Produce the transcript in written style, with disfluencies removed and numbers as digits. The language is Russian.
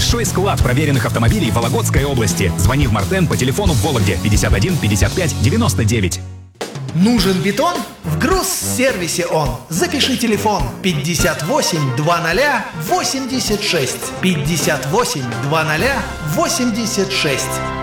Большой склад проверенных автомобилей в Вологодской области. Звони в Мартен по телефону в Вологде 51 55 99. Нужен бетон? В Грузсервисе он. Запиши телефон 58 20 86. 58 20 86.